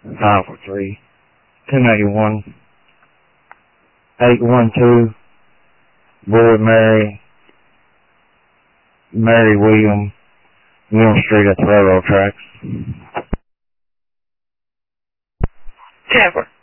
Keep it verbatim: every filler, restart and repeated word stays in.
five four three, two nine one, eight one two, Boyd Mary, Mary William, William Street at the railroad tracks. ten four.